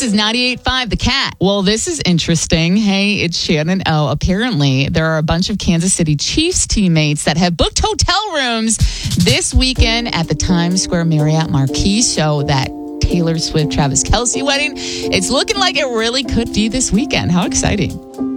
This is 98.5 The Cat. Well, this is interesting. Hey, it's Shannon O. Apparently, there are a bunch of Kansas City Chiefs teammates that have booked hotel rooms this weekend at the Times Square Marriott Marquis show that Taylor Swift, Travis Kelce wedding. It's looking like it really could be this weekend. How exciting.